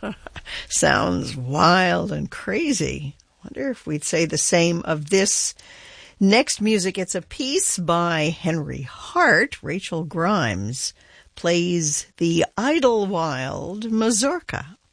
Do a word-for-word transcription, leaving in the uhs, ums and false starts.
Sounds wild and crazy. Wonder if we'd say the same of this next music. It's a piece by Henry Hart. Rachel Grimes plays the Idlewild mazurka.